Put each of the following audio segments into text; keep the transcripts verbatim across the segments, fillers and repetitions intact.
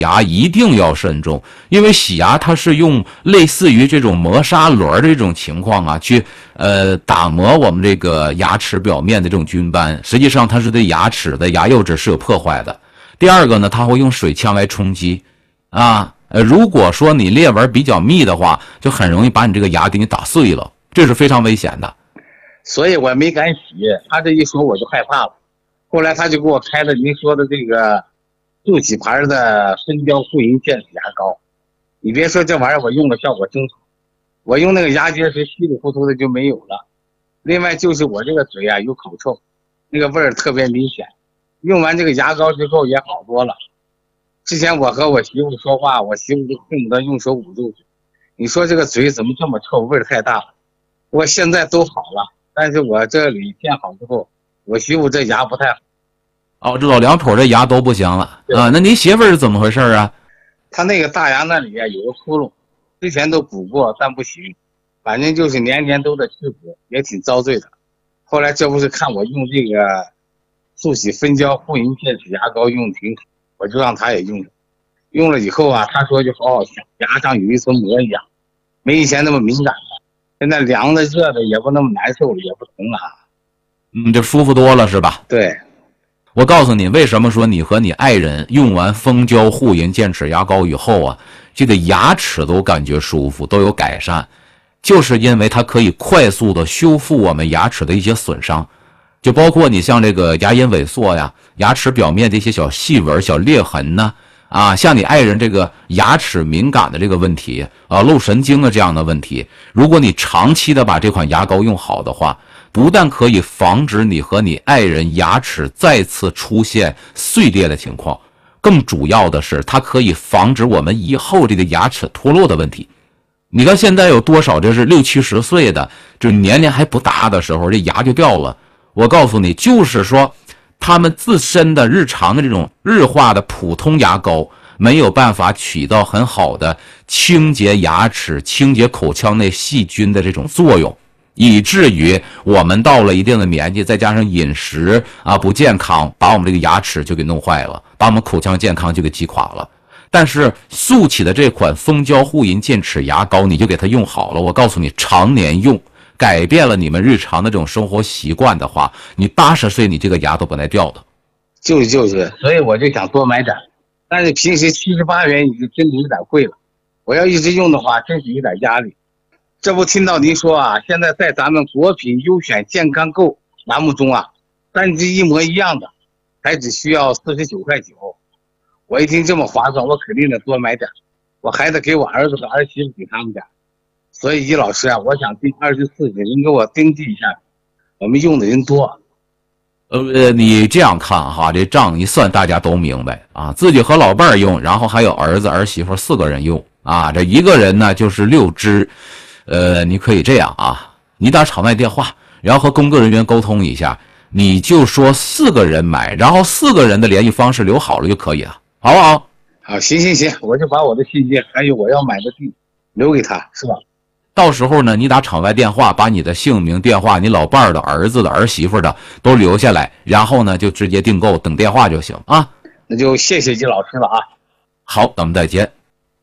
牙一定要慎重，因为洗牙它是用类似于这种磨砂轮的这种情况啊，去呃打磨我们这个牙齿表面的这种菌斑，实际上它是对牙齿的牙釉质是有破坏的。第二个呢，它会用水枪来冲击啊，呃，如果说你裂纹比较密的话，就很容易把你这个牙给你打碎了，这是非常危险的。 所以我没敢洗，他这一说我就害怕了。后来他就给我开了您说的这个速洗牌的深胶护龈健齿牙膏，你别说这玩意儿我用的效果真好，我用那个牙结石稀里糊涂的就没有了。另外就是我这个嘴啊有口臭，那个味儿特别明显，用完这个牙膏之后也好多了。之前我和我媳妇说话，我媳妇就恨不得用手捂住嘴，你说这个嘴怎么这么臭，味儿太大了。我现在都好了，但是我这里建好之后，我媳妇这牙不太好。 哦，这老两口这牙都不行了啊！那您媳妇是怎么回事啊？ 她那个大牙那里啊有个窟窿，之前都补过，但不行，反正就是年年都得去补，也挺遭罪的。后来这不是看我用这个速洗分胶护龈健齿牙膏用挺好，我就让她也用上。用了以后啊，她说就好好像牙上有一层膜一样，没以前那么敏感了。现在凉的热的也不那么难受了，也不疼了。 嗯，就舒服多了是吧？ 对。 我告诉你，为什么说你和你爱人用完蜂胶护龈健齿牙膏以后啊，这个牙齿都感觉舒服，都有改善，就是因为它可以快速的修复我们牙齿的一些损伤，就包括你像这个牙龈萎缩呀，牙齿表面的一些小细纹、小裂痕呢，啊，像你爱人这个牙齿敏感的这个问题啊，漏神经的这样的问题，如果你长期的把这款牙膏用好的话，不但可以防止你和你爱人牙齿再次出现碎裂的情况，更主要的是它可以防止我们以后这个牙齿脱落的问题。你看现在有多少这是六七十岁的，就年龄还不大的时候这牙就掉了。我告诉你，就是说他们自身的日常的这种日化的普通牙膏没有办法起到很好的清洁牙齿、清洁口腔内细菌的这种作用，以至于我们到了一定的年纪，再加上饮食啊不健康，把我们这个牙齿就给弄坏了，把我们口腔健康就给击垮了。但是速起的这款蜂胶护龈健齿牙膏，你就给它用好了，我告诉你，常年用，改变了你们日常的这种生活习惯的话，你八十岁你这个牙都不带掉的。 就是就是，所以我就想多买点，但是平时七十八元已经真的有点贵了，我要一直用的话，真是有点压力。这不听到您说啊，现在在咱们国品优选健康购栏目中啊，三支一模一样的，还只需要四十九块九。我一听这么划算，我肯定得多买点，我还得给我儿子和儿媳妇给他们点。所以易老师啊，我想第二十四支您给我登记一下，我们用的人多。 呃，你这样看哈，这账一算，大家都明白啊。自己和老伴儿用，然后还有儿子儿媳妇四个人用啊，这一个人呢就是六支。呃，你可以这样啊，你打场外电话，然后和工作人员沟通一下，你就说四个人买，然后四个人的联系方式留好了就可以了，好不好？ 好，行行行，我就把我的信息还有我要买的地留给他，是吧？ 到时候呢，你打场外电话，把你的姓名、电话、你老伴儿的、儿子的、儿媳妇的都留下来，然后呢就直接订购，等电话就行啊。 那就谢谢季老师了啊。 好，咱们再见。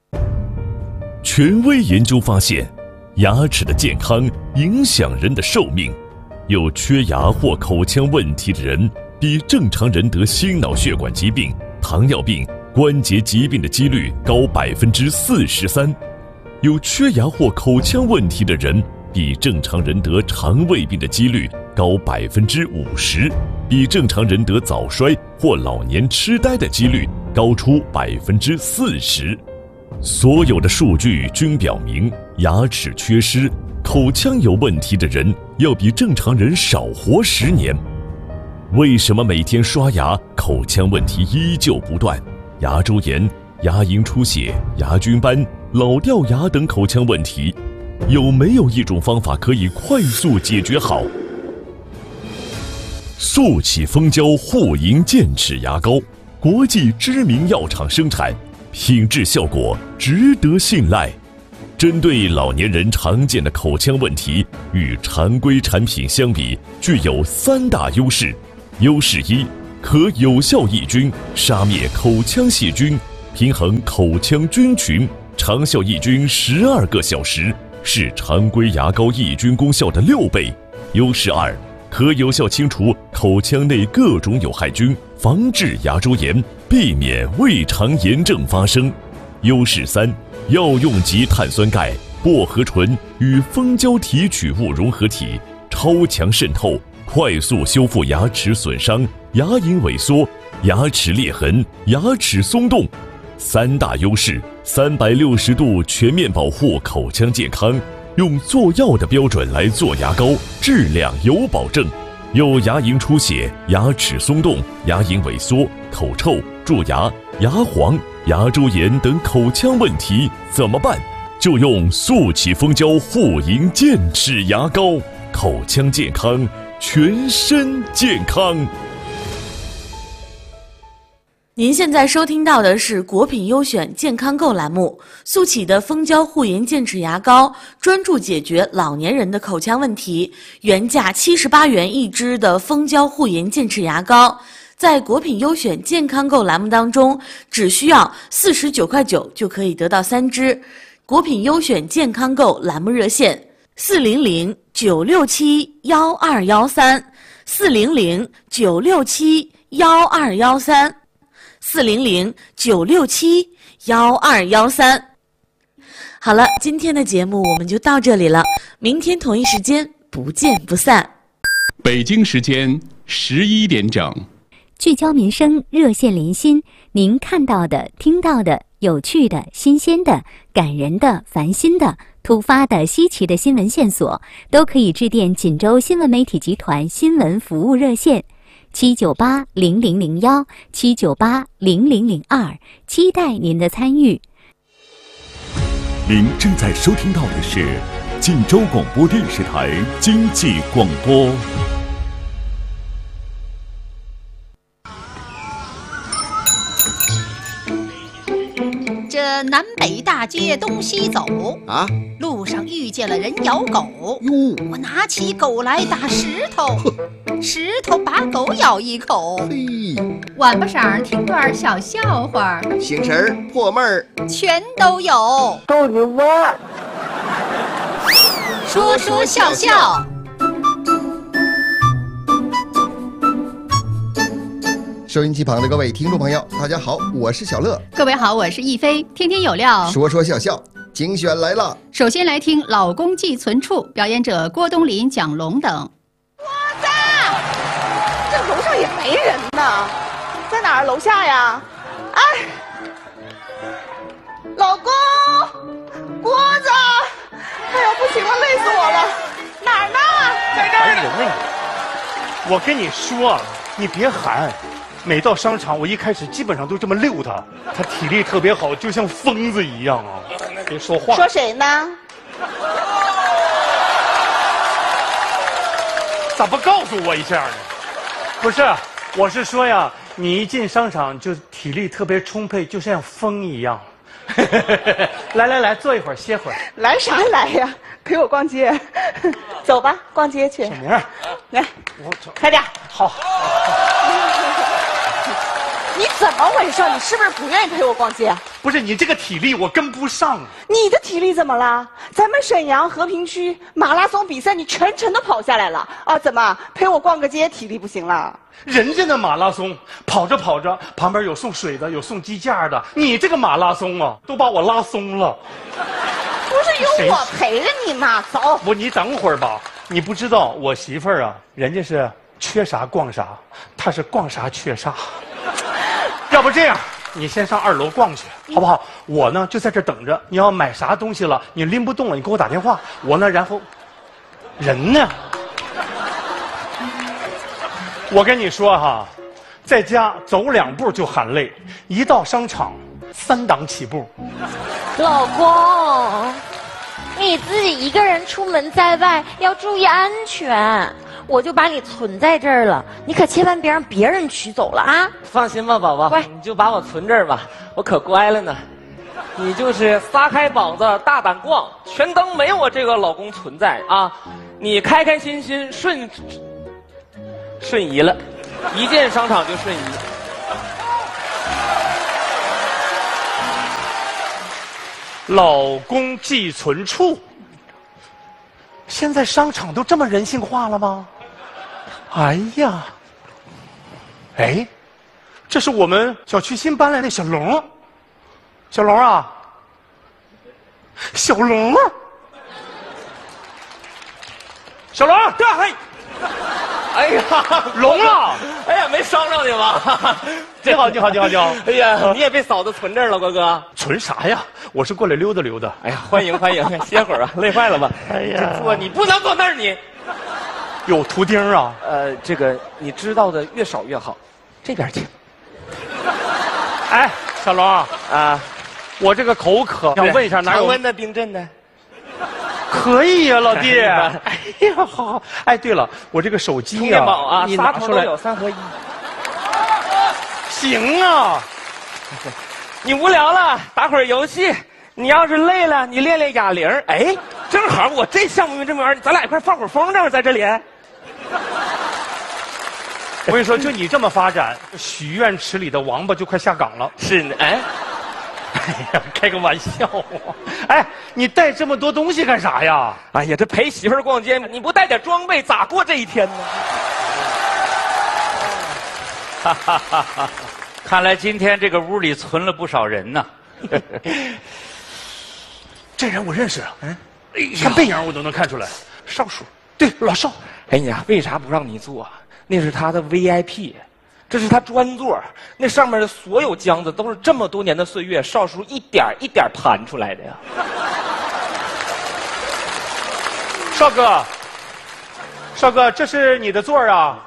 权威研究发现，牙齿的健康影响人的寿命，有缺牙或口腔问题的人比正常人得心脑血管疾病、糖尿病、关节疾病的几率高百分之四十三。有缺牙或口腔问题的人比正常人得肠胃病的几率高百分之五十，比正常人得早衰或老年痴呆的几率高出百分之四十。所有的数据均表明，牙齿缺失、口腔有问题的人要比正常人少活十年。为什么每天刷牙，口腔问题依旧不断？牙周炎、牙龈出血、牙菌斑、老掉牙等口腔问题，有没有一种方法可以快速解决好？速起蜂胶护龈健齿牙膏，国际知名药厂生产，品质效果值得信赖。针对老年人常见的口腔问题，与常规产品相比，具有三大优势。优势一，可有效抑菌，杀灭口腔细菌， 平衡口腔菌群，长效抑菌十二个小时，是常规牙膏抑菌功效的六倍。优势二，可有效清除口腔内各种有害菌，防治牙周炎，避免胃肠炎症发生。优势三，药用级碳酸钙、薄荷醇与蜂胶提取物融合体，超强渗透，快速修复牙齿损伤、牙龈萎缩、牙齿裂痕、牙齿松动。三大优势，三百六十度全面保护口腔健康，用做药的标准来做牙膏，质量有保证。有牙龈出血、牙齿松动、牙龈萎缩、口臭、蛀牙、牙黄、牙周炎等口腔问题怎么办？就用速起蜂胶护龈健齿牙膏，口腔健康，全身健康。 您现在收听到的是国品优选健康购栏目，速起的蜂胶护龈健齿牙膏专注解决老年人的口腔问题，原价七十八元一支的蜂胶护龈健齿牙膏，在国品优选健康购栏目当中，只需要四十九块九就可以得到三支。国品优选健康购栏目热线：四零零九六七幺二幺三，四零零九六七幺二幺三。四零零九六七幺二幺三。好了，今天的节目我们就到这里了，明天同一时间不见不散。 北京时间十一点整， 聚焦民生，热线连心，您看到的、听到的、有趣的、新鲜的、感人的、烦心的、突发的、稀奇的新闻线索，都可以致电锦州新闻媒体集团新闻服务热线。七九八零零零幺七九八零零零二，期待您的参与。 您正在收听到的是锦州广播电视台经济广播。 这南北大街东西走啊， 路上遇见了人咬狗哟， 我拿起狗来打石头，石头把狗咬一口。 嘿， 晚巴晌听段小笑话， 醒神儿破闷儿全都有。 逗你玩， 说说笑笑。 收音机旁的各位听众朋友，大家好，我是小乐。 各位好，我是亦菲。天天有料， 说说笑笑，精选来了。 首先来听《老公寄存处》，表演者郭冬临、蒋龙等。 郭子，这楼上也没人呢，在哪儿？楼下呀？哎，老公，郭子，哎呀，不行了，累死我了。哪儿呢？在这儿呢。 人呢？我跟你说，你别喊。每到商场，我一开始基本上都这么溜他，他体力特别好，就像疯子一样啊！别说话。 说谁呢？ 咋不告诉我一下呢？不是，我是说呀，你一进商场就体力特别充沛，就像风一样。来来来，坐一会儿，歇会儿。 来啥来呀？陪我逛街。走吧，逛街去。 小明， 来， 我快点。 好。 你怎么回事？你是不是不愿意陪我逛街？ 不是，你这个体力我跟不上。 你的体力怎么了？咱们沈阳和平区马拉松比赛你全程都跑下来了啊？怎么陪我逛个街体力不行了？ 人家的马拉松跑着跑着，旁边有送水的，有送鸡架的，你这个马拉松啊，都把我拉松了。 不是有我陪着你吗？走。 不，你等会儿吧。你不知道我媳妇儿啊，人家是缺啥逛啥，她是逛啥缺啥。要不这样，你先上二楼逛去，好不好？我呢就在这等着。你要买啥东西了，你拎不动了，你给我打电话。我呢，然后人呢？我跟你说哈，在家走两步就喊累，一到商场三档起步。 老公，你自己一个人出门在外要注意安全。我就把你存在这儿了，你可千万别让别人取走了啊！ 放心吧，宝宝，你就把我存这儿吧，我可乖了呢。你就是撒开膀子大胆逛，全当没我这个老公存在啊！你开开心心顺瞬移了，一进商场就瞬移。 老公寄存处。现在商场都这么人性化了吗？哎呀，哎，这是我们小区新搬来的小龙。小龙啊，小龙，小龙，这还。 哎呀， 聋了！ 哎呀，没伤着你吧？ 你好，你好，你好，你好！ 哎呀，你也被嫂子存这儿了，哥哥。 存啥呀？我是过来溜达溜达。 哎呀，欢迎欢迎，歇会儿啊，累坏了吧？ 哎呀， 坐，你不能坐那儿，你有图钉啊？ 呃，这个你知道的越少越好。这边请。 哎，小龙啊， 我这个口渴，想问一下哪有常温的、冰镇的？ 可以呀、啊，老弟。哎呀，好好。哎，对了，我这个手机呀， 充电宝啊， 你仨头拿出来都有，三合一。 行啊。 你无聊了，打会儿游戏。你要是累了，你练练哑铃。哎，正好我这项目这么玩，咱俩一块放会儿风筝，在这里。 我跟你说，就你这么发展，许愿池里的王八就快下岗了。 是呢，哎。 哎呀，开个玩笑啊！哎，你带这么多东西干啥呀？ 哎呀，这陪媳妇儿逛街，你不带点装备咋过这一天呢？ 哈哈哈哈！看来今天这个屋里存了不少人呢。 这人我认识，嗯，看背影我都能看出来，少叔，对，老少。 哎呀，为啥不让你坐？那是他的 V I P。这是他专座，那上面的所有浆子都是这么多年的岁月，少叔一点一点盘出来的呀。 少哥，少哥，这是你的座啊？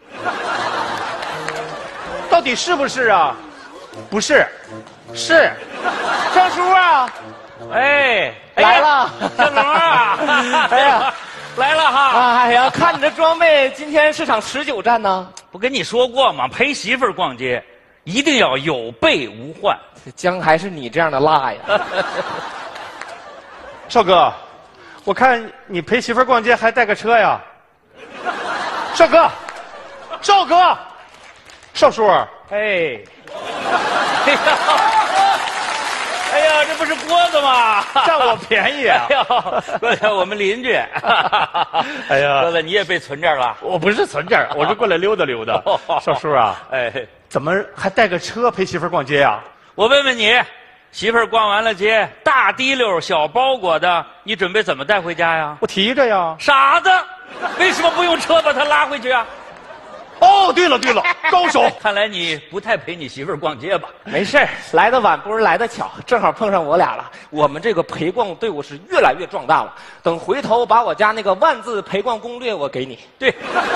到底是不是啊？不是，是。少叔啊， 哎， 来了， 小龙啊， 哎呀， 来了哈！ 哎呀，看你这装备，今天是场持久战呢。 不跟你说过吗？陪媳妇儿逛街，一定要有备无患。 姜还是你这样的辣呀！ 少哥，我看你陪媳妇儿逛街还带个车呀？少哥，少哥，少叔， 哎，哎呀，哎呀，这不是郭子吗？ 占我便宜啊！ 哎呀，郭子，我们邻居。 哎呀， 郭子，你也被存这儿了？ 我不是存这儿，我是过来溜达溜达。少叔啊， 哎， 怎么还带个车陪媳妇儿逛街呀？ 我问问你，媳妇儿逛完了街，大滴溜小包裹的，你准备怎么带回家呀？ 我提着呀。 傻子，为什么不用车把她拉回去啊？ 哦，对了对了，高手。 看来你不太陪你媳妇儿逛街吧？ 没事儿，来得晚不如来得巧，正好碰上我俩了。我们这个陪逛队伍是越来越壮大了。等回头把我家那个万字陪逛攻略我给你。 对，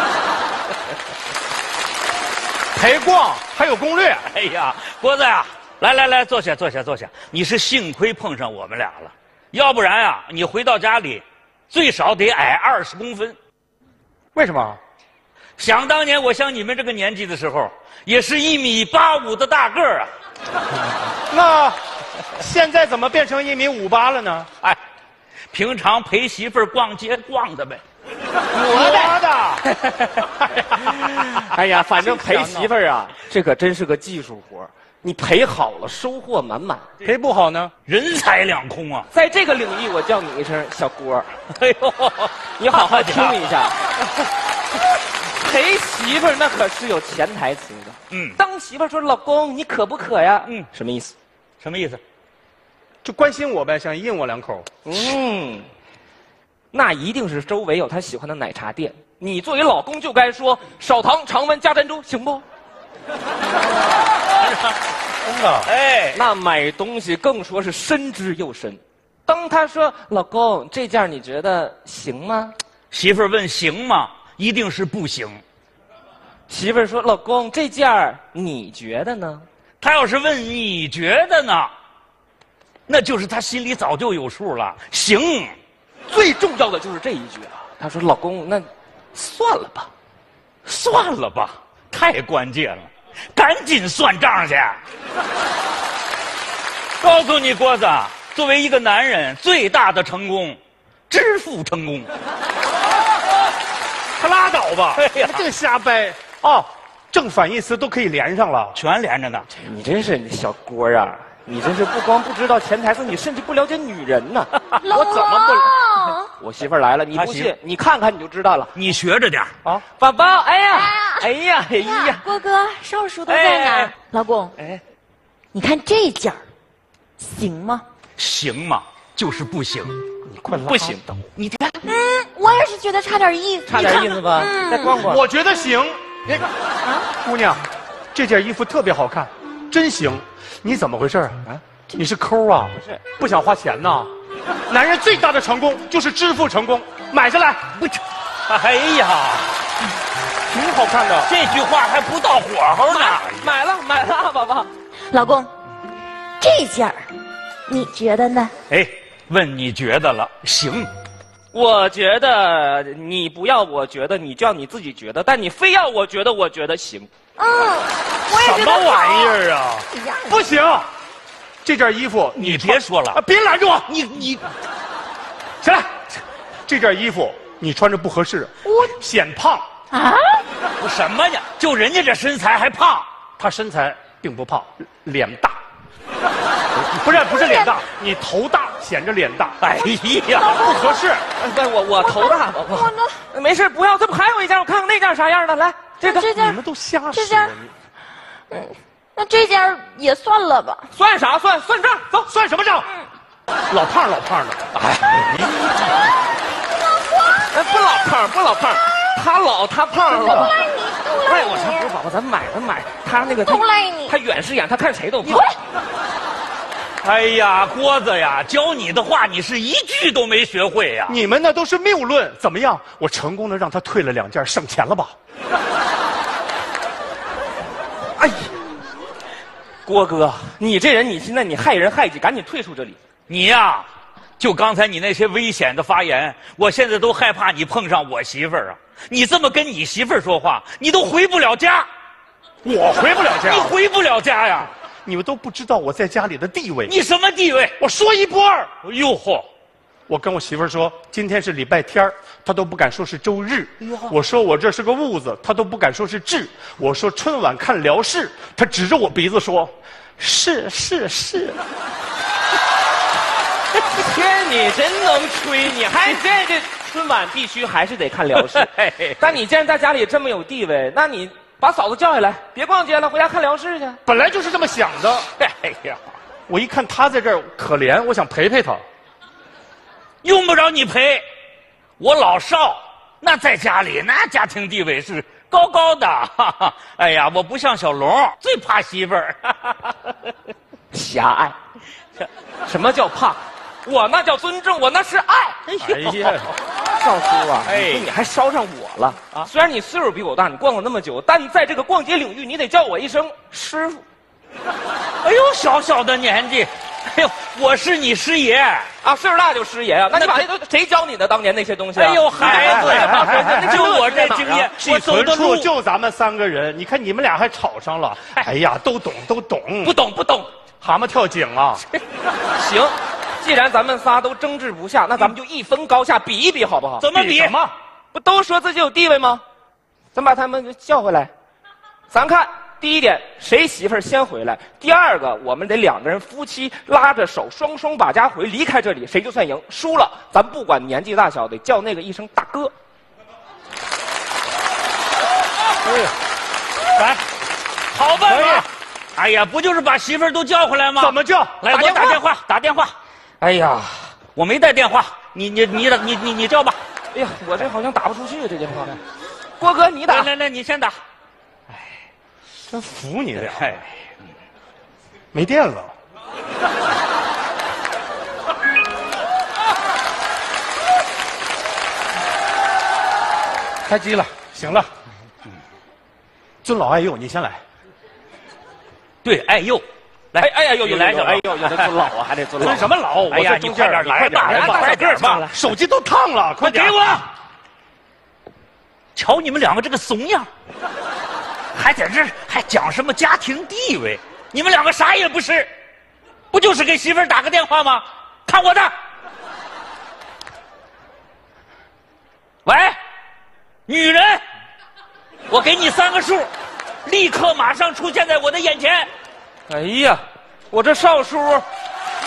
陪逛还有攻略。 哎呀，郭子呀，来来来，坐下坐下坐下。你是幸亏碰上我们俩了，要不然啊，你回到家里，最少得矮二十公分。 为什么？ 想当年我像你们这个年纪的时候，也是一米八五的大个儿啊。 那现在怎么变成一米五八了呢？ 哎，平常陪媳妇儿逛街逛的呗。 我的。 哎呀，反正陪媳妇儿啊，这可真是个技术活。你陪好了，收获满满； 陪不好呢， 人财两空啊。 在这个领域，我叫你一声小郭。 哎呦， 你好好听一下。陪媳妇儿那可是有潜台词的。嗯，当媳妇儿说老公你渴不渴呀？嗯，什么意思？ 什么意思？ 就关心我呗，想应我两口。 嗯，那一定是周围有他喜欢的奶茶店。你作为老公就该说少糖常温加珍珠，行不？ 真的？ 哎，那买东西更说是深之又深。当他说老公这件你觉得行吗？ 媳妇儿问行吗？一定是不行。 媳妇儿说：“老公，这件儿你觉得呢？” 他要是问你觉得呢，那就是他心里早就有数了。行， 最重要的就是这一句了。他说：“老公，那算了吧， 算了吧，太关键了，赶紧算账去。”告诉你，郭子，作为一个男人，最大的成功，支付成功。 他拉倒吧！ 哎呀， 这瞎掰哦，正反义词都可以连上了， 全连着呢。 你真是小郭啊！ 你真是不光不知道潜台词，你甚至不了解女人呢。 老我怎么不？ 公， 我媳妇儿来了，你不信，你看看你就知道了。 你学着点啊，宝宝，哎呀，哎呀，哎呀， 郭哥，少叔都在哪儿？ 哎老公， 哎， 你看这件儿，行吗？ 行吗？就是不行。 你快拉不行， 你看， 嗯，我也是觉得差点意思， 差点意思吧？ 嗯再逛逛。 我觉得行。啊，姑娘，这件衣服特别好看，真行。你怎么回事啊？你是抠啊？ 不是， 不想花钱呐？男人最大的成功就是支付成功，买下来。 不，哎呀， 挺好看的。 这句话还不到火候呢。 买了，买了，宝宝。 老公，这件儿，你觉得呢？ 哎，问你觉得了，行。 我觉得你不要，我觉得你就要你自己觉得，但你非要我觉得，我觉得行。 嗯，我也觉得好。 什么玩意儿啊？ 一样的不行，这件衣服你别说了， 啊！别拦着我！ 你你， 起来，这件衣服你穿着不合适， 我显胖啊！ 我什么呀？就人家这身材还胖， 他身材并不胖，脸大。不是不是脸大，你头大显着脸大。 哎呀， 不合适。 对，我我头大，宝宝。没事，不要。这不还有一件？我看看那件啥样的。来，这个这件你们都瞎说。 这件，嗯，那这件也算了吧。 算啥算？算账，走， 算什么账？老胖老胖的。哎， 哎，不老胖，不老胖，他老他胖了。 都赖你，都赖哎，我说不是宝宝，咱买咱买。他那个都赖你。 他远视眼，他看谁都胖。 哎呀，郭子呀，教你的话你是一句都没学会呀！ 你们那都是谬论。怎么样？我成功的让他退了两件，省钱了吧？ 哎呀，郭哥，你这人，你现在你害人害己，赶紧退出这里。 你呀，就刚才你那些危险的发言，我现在都害怕你碰上我媳妇儿啊！你这么跟你媳妇儿说话，你都回不了家。 我回不了家， 你回不了家呀！ 你们都不知道我在家里的地位。 你什么地位？ 我说一不二。 哎呦嚯！ 我跟我媳妇儿说，今天是礼拜天儿，她都不敢说是周日。我说我这是个痦子，她都不敢说是痔。我说春晚看辽视，她指着我鼻子说，是是是。 天，你真能吹！你还这这春晚必须还是得看辽视。但你既然在家里这么有地位，那你把嫂子叫下来，别逛街了，回家看辽视去。 本来就是这么想的。 哎呀， 我一看她在这儿可怜，我想陪陪她。 用不着你陪，我老少那在家里那家庭地位是高高的。哈哈，哎呀，我不像小龙，最怕媳妇儿。 狭隘。什么叫怕？我那叫尊重，我那是爱。哎呀，少叔啊，哎，你还捎上我了啊！虽然你岁数比我大，你逛了那么久，但在这个逛街领域，你得叫我一声师傅。 哎呦，小小的年纪，哎呦，我是你师爷啊！岁数大就师爷啊？那你把这都谁教你的当年那些东西？ 哎呦，孩子，就我这经验，我走的路就咱们三个人，你看你们俩还吵上了。哎呀，都懂都懂， 不懂不懂， 蛤蟆跳井啊！ 行。既然咱们仨都争执不下，那咱们就一分高下，比一比，好不好？ 怎么比？ 什么？ 不都说自己有地位吗？咱把他们叫回来，咱看第一点，谁媳妇儿先回来；第二个，我们得两个人夫妻拉着手，双双把家回，离开这里，谁就算赢。输了，咱不管年纪大小，得叫那个一声大哥。 可以， 来，好办法。哎呀，不就是把媳妇儿都叫回来吗？ 怎么叫？ 来，我打电话，打电话。 哎呀， 我没带电话，你你你你你你叫吧。 哎呀，我这好像打不出去这电话。郭哥，你打。 来来来，你先打。 哎，真服你俩。哎，没电了。开机了，行了。尊老爱幼，你先来。 对，爱幼。来， 哎呀，呦呦来， 哎呦，有的尊老啊，还得尊老。 尊什么老？ 哎呀，你快点来吧，来吧，快点吧， 手机都烫了，快点给我！瞧你们两个这个怂样，还在这还讲什么家庭地位？你们两个啥也不是，不就是给媳妇儿打个电话吗？看我的。喂，女人，我给你三个数，立刻马上出现在我的眼前。 哎呀， 我这少叔